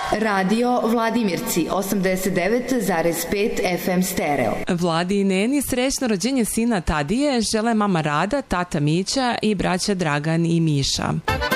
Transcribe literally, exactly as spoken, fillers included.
Radio Vladimirci osamdeset devet zarez pet F M stereo. Vladi i Neni srećno rođenje sina Tadije žele mama Rada, tata Mića i braća Dragan i Miša.